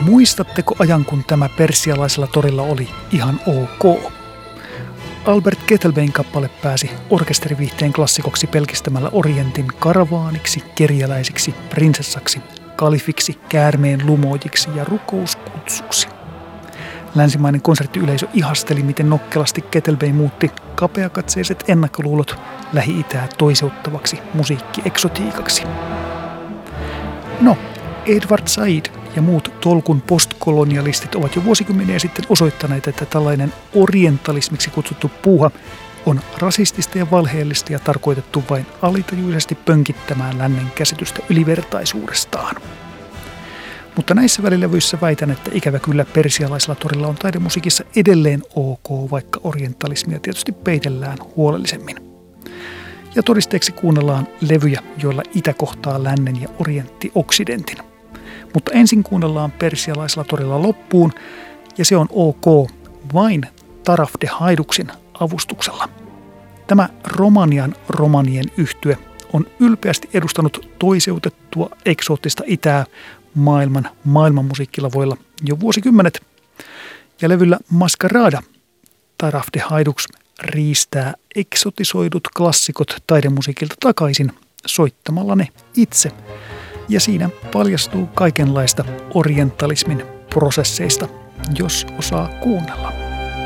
Muistatteko ajan, kun tämä persialaisella torilla oli ihan ok? Albert Kettelbein kappale pääsi orkesteriviihteen klassikoksi pelkistämällä Orientin karavaaniksi, kerjäläisiksi, prinsessaksi, kalifiksi, käärmeen lumoojiksi ja rukouskutsuksi. Länsimainen konserttiyleisö ihasteli, miten nokkelasti Kettelbein muutti kapeakatseiset ennakkoluulot Lähi-Itää toiseuttavaksi musiikkieksotiikaksi. No, Edward Said ja muut tolkun postkolonialistit ovat jo vuosikymmeniä sitten osoittaneet, että tällainen orientalismiksi kutsuttu puuha on rasistista ja valheellista ja tarkoitettu vain alitajuisesti pönkittämään lännen käsitystä ylivertaisuudestaan. Mutta näissä välilevyissä väitän, että ikävä kyllä persialaisella torilla on taidemusiikissa edelleen ok, vaikka orientalismia tietysti peitellään huolellisemmin. Ja todisteeksi kuunnellaan levyjä, joilla itä kohtaa lännen ja orientti oksidentin. Mutta ensin kuunnellaan persialaisella torilla loppuun, ja se on ok vain Taraf de Haiduksin avustuksella. Tämä Romanian romanien yhtye on ylpeästi edustanut toiseutettua eksoottista itää maailmanmusiikkilavoilla jo vuosikymmenet. Ja levyllä Maskarada Taraf de Haiduks riistää eksotisoidut klassikot taidemusiikilta takaisin soittamalla ne itse. Ja siinä paljastuu kaikenlaista orientalismin prosesseista, jos osaa kuunnella.